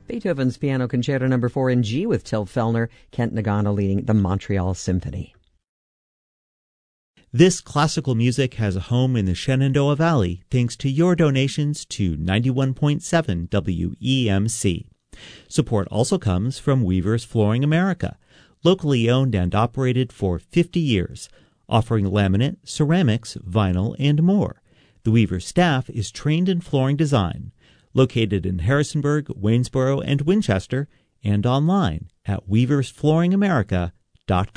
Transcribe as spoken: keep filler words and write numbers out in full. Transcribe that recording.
Beethoven's Piano Concerto Number four in G with Till Fellner, Kent Nagano leading the Montreal Symphony. This classical music has a home in the Shenandoah Valley thanks to your donations to ninety-one point seven W E M C. Support also comes from Weaver's Flooring America, locally owned and operated for fifty years, offering laminate, ceramics, vinyl, and more. The Weaver staff is trained in flooring design, located in Harrisonburg, Waynesboro, and Winchester, and online at weavers flooring america dot com.